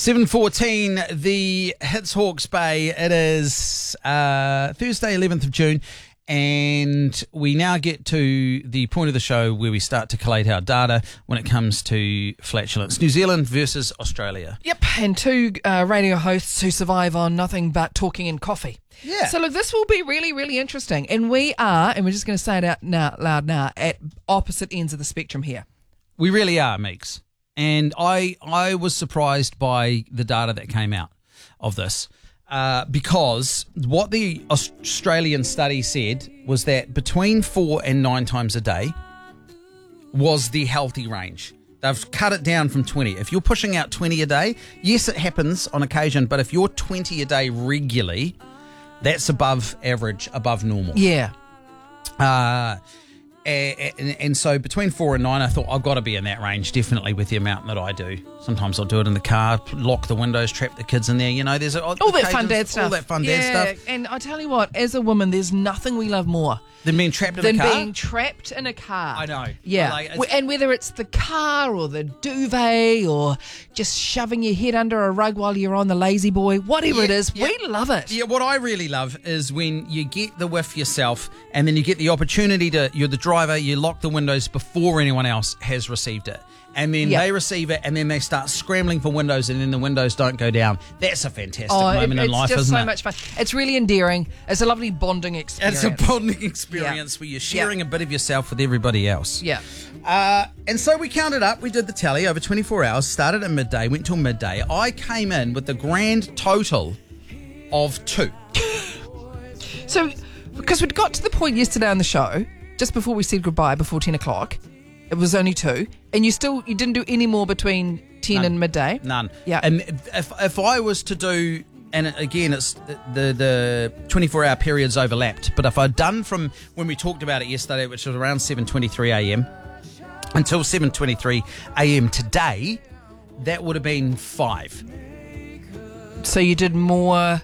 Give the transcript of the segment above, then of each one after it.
7:14, the Hits Hawke's Bay. It is Thursday, 11th of June, and we now get to the point of the show where we start to collate our data when it comes to flatulence. New Zealand versus Australia. Yep, and two radio hosts who survive on nothing but talking and coffee. Yeah. So look, this will be really, really interesting. And we are, and we're just going to say it out loud now, at opposite ends of the spectrum here. We really are, Meeks. And I was surprised by the data that came out of this because what the Australian study said was that between 4 and 9 times a day was the healthy range. They've cut it down from 20. If you're pushing out 20 a day, yes, it happens on occasion, but if you're 20 a day regularly, that's above average, above normal. Yeah. And so between 4 and 9, I thought I've got to be in that range, definitely, with the amount that I do. Sometimes I'll do it in the car, lock the windows, trap the kids in there. You know, there's all that fun dad stuff. All that fun dad stuff. And I tell you what, as a woman, there's nothing we love more than being trapped in than a car. being trapped in a car. I know. Yeah. And whether it's the car or the duvet or just shoving your head under a rug while you're on the lazy boy, whatever it is, we love it. Yeah, what I really love is when you get the whiff yourself and then you get the opportunity to, you're the driver, you lock the windows before anyone else has received it. And then they receive it, and then they start scrambling for windows, and then the windows don't go down. That's a fantastic moment in life, isn't it? It's just so much fun. It's really endearing. It's a lovely bonding experience. It's a bonding experience where you're sharing a bit of yourself with everybody else. Yeah. And so we counted up. We did the tally over 24 hours, started at midday, went till midday. I came in with the grand total of 2. So, because we'd got to the point yesterday on the show, just before we said goodbye, before 10 o'clock, it was only 2, and you didn't do any more between 10 and midday? None. Yeah. And if I was to do, and again, it's the 24-hour periods overlapped, but if I'd done from when we talked about it yesterday, which was around 7:23 a.m. until 7:23 a.m. today, that would have been 5. So you did more...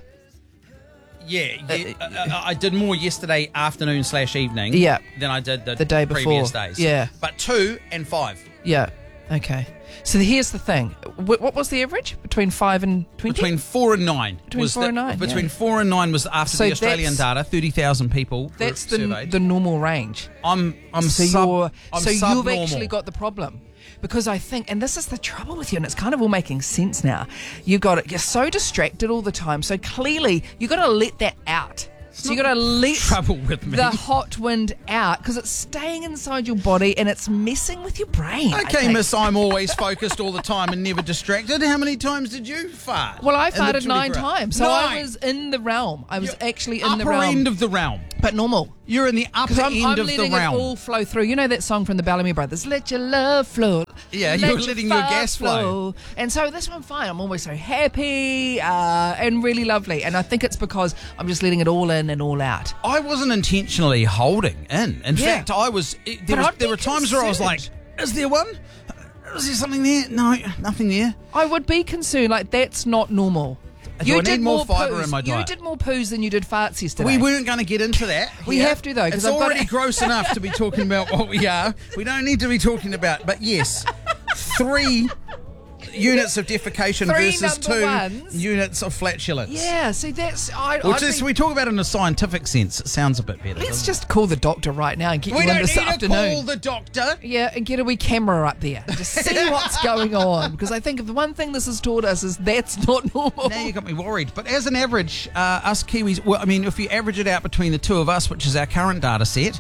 Yeah, I did more yesterday afternoon/evening than I did the day before. Previous days. Yeah. But 2 and 5. Yeah, okay. So here's the thing. What was the average? Between 5 and 20? Between 4 and 9. Between 4 and 9, Between 4 and 9 was after the Australian data, 30,000 people That's surveyed. the normal range. I'm so subnormal. You've actually got the problem. Because I think, and this is the trouble with you, and it's kind of all making sense now. You're so distracted all the time. So clearly, you've got to let that out. So you've got to let trouble with me. the hot wind out because it's staying inside your body and it's messing with your brain. Okay, miss, I'm always focused all the time and never distracted. How many times did you fart? Well, I farted 9 times. So I was in the realm. I was actually in the realm. Upper end of the realm. But normal. You're in the upper end of the realm. I'm letting it all flow through. You know that song from the Bellamy Brothers, Let Your Love Flow. Yeah, you're letting your gas flow. And so this one, fine. I'm always so happy and really lovely. And I think it's because I'm just letting it all in and all out. I wasn't intentionally holding in. In fact, I was. There were times where I was like, is there one? Is there something there? No, nothing there. I would be concerned. Like, that's not normal. I need more fibre in my diet? You did more poos than you did farts yesterday. We weren't going to get into that. We have to, though. It's already gross enough to be talking about what we are. We don't need to be talking about. But yes, 3 units of defecation versus 2 units of flatulence. Yeah, see, that's... we talk about it in a scientific sense. It sounds a bit better. Let's just call the doctor right now and get you in this afternoon. We don't need to call the doctor. Yeah, and get a wee camera up there. Just see what's going on. Because I think if the one thing this has taught us is that's not normal. Now you got me worried. But as an average, us Kiwis... Well, I mean, if you average it out between the 2 of us, which is our current data set...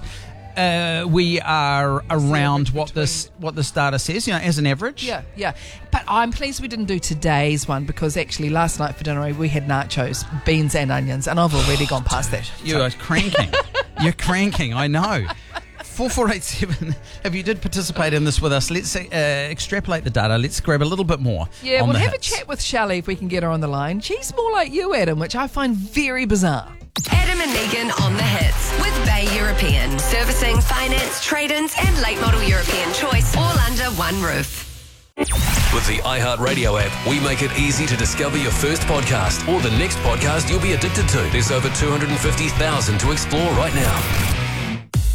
we are around what this data says, as an average. Yeah. But I'm pleased we didn't do today's one because actually last night for dinner we had nachos, beans and onions, and I've already gone past that. You are cranking. You're cranking, I know. 4487, if you did participate in this with us, let's extrapolate the data. Let's grab a little bit more. Yeah, we'll have a chat with Shelley if we can get her on the line. She's more like you, Adam, which I find very bizarre. Adam and Megan on the hits with Bay European. Servicing, finance, trade-ins and late model European choice all under one roof. With the iHeartRadio app, we make it easy to discover your first podcast or the next podcast you'll be addicted to. There's over 250,000 to explore right now. Hi,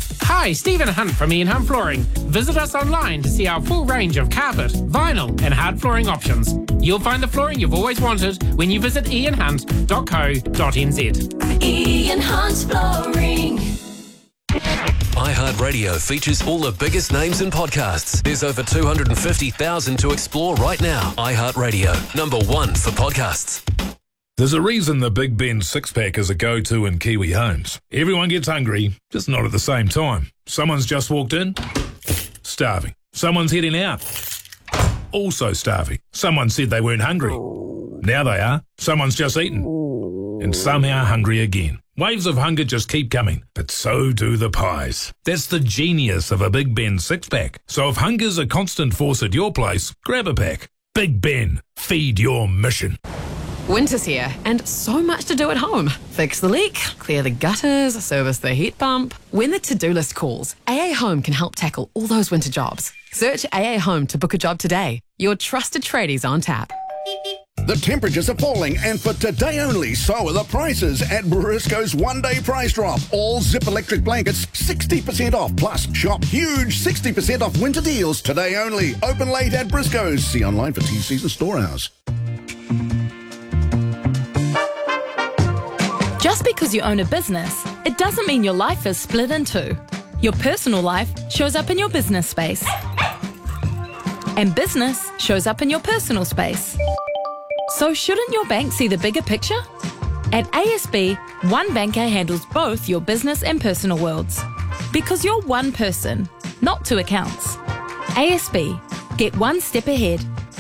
Hi, Stephen Hunt from Ian Hunt Flooring. Visit us online to see our full range of carpet, vinyl and hard flooring options. You'll find the flooring you've always wanted when you visit ianhunt.co.nz. Ian Hunt Flooring. iHeartRadio features all the biggest names in podcasts. There's over 250,000 to explore right now. iHeartRadio, #1 for podcasts. There's a reason the Big Ben six-pack is a go-to in Kiwi homes. Everyone gets hungry, just not at the same time. Someone's just walked in, starving. Someone's heading out, also starving. Someone said they weren't hungry. Now they are. Someone's just eaten, and somehow hungry again. Waves of hunger just keep coming, but so do the pies. That's the genius of a Big Ben six-pack. So if hunger's a constant force at your place, grab a pack. Big Ben, feed your mission. Winter's here, and so much to do at home. Fix the leak, clear the gutters, service the heat pump. When the to-do list calls, AA Home can help tackle all those winter jobs. Search AA Home to book a job today. Your trusted tradies on tap. The temperatures are falling, and for today only, so are the prices at Briscoe's one-day price drop. All Zip electric blankets, 60% off. Plus, shop huge 60% off winter deals today only. Open late at Briscoe's. See online for TCs and store hours. Just because you own a business, it doesn't mean your life is split in two. Your personal life shows up in your business space. And business shows up in your personal space. So shouldn't your bank see the bigger picture? At ASB, one banker handles both your business and personal worlds. Because you're one person, not two accounts. ASB, get one step ahead.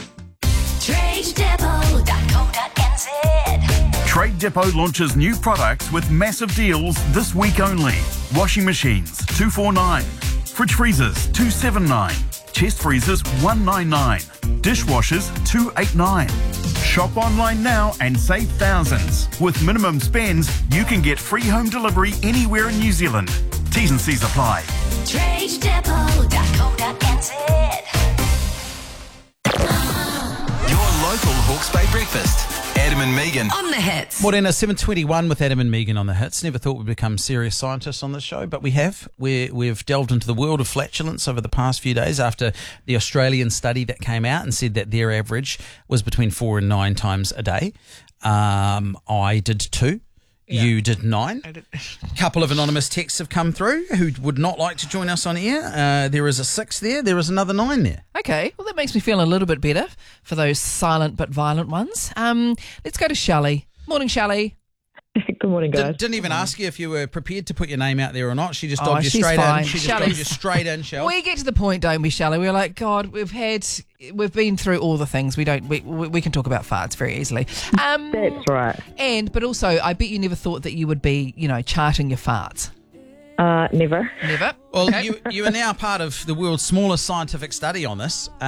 TradeDepot.co.nz. Trade Depot launches new products with massive deals this week only. Washing machines, $249. Fridge freezers, $279. Chest freezers, $199. Dishwashers, $289. Shop online now and save thousands. With minimum spends, you can get free home delivery anywhere in New Zealand. T's and C's apply. TradeDepot.co.nz. Your local Hawke's Bay breakfast. Adam and Megan. On the hits. Morena, 7:21 with Adam and Megan on the hits. Never thought we'd become serious scientists on this show, but we have. We've delved into the world of flatulence over the past few days after the Australian study that came out and said that their average was between 4 and 9 times a day. I did 2. Yeah. You did 9. A couple of anonymous texts have come through who would not like to join us on air. There is a 6 there. There is another 9 there. Okay, well, that makes me feel a little bit better for those silent but violent ones. Let's go to Shelley. Morning, Shelley. Good morning, guys. Didn't even ask you if you were prepared to put your name out there or not. She just dobbed you straight in. She just dobbed you straight in, Shell. We get to the point, don't we, Shelley? We're like, God, we've been through all the things. We can talk about farts very easily. That's right. But also, I bet you never thought that you would be, charting your farts. Never. Never. Well, okay. you are now part of the world's smallest scientific study on this.